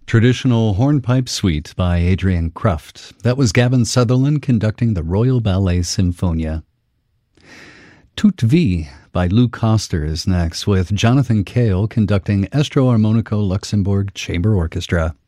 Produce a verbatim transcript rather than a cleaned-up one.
Traditional Hornpipe Suite by Adrian Kruft. That was Gavin Sutherland conducting the Royal Ballet Symphonia. Toute Vie by Lou Coster is next, with Jonathan Cale conducting Estro Armonico Luxembourg Chamber Orchestra.